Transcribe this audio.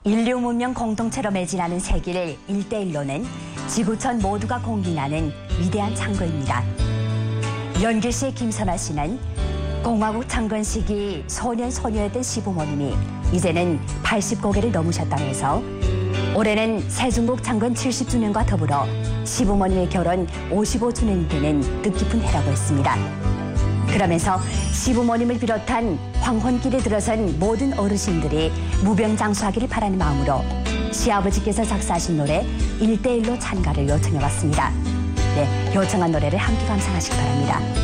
인류 문명 공동체로 매진하는 세기를 1대1로는 지구촌 모두가 공인하는 위대한 창거입니다. 연길 씨의 김선아 씨는 공화국 창건 시기 소년 소녀였던 시부모님이 이제는 80고개를 넘으셨다면서 올해는 세중국 창건 70주년과 더불어 시부모님의 결혼 55주년이 되는 뜻깊은 해라고 했습니다. 그러면서 시부모님을 비롯한 황혼길에 들어선 모든 어르신들이 무병장수하기를 바라는 마음으로 시아버지께서 작사하신 노래 1대1로 찬가를 요청해왔습니다. 네, 요청한 노래를 함께 감상하시기 바랍니다.